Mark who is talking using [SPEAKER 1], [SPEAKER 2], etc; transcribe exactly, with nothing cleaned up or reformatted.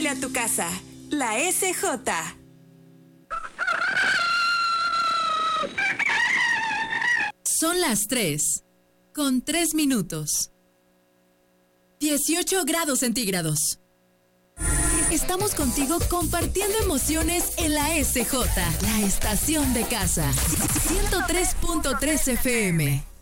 [SPEAKER 1] Huele a tu casa. La S J.
[SPEAKER 2] Son las tres, con tres minutos. dieciocho grados centígrados. Estamos contigo compartiendo emociones en la S J, la estación de casa. ciento tres punto tres F M.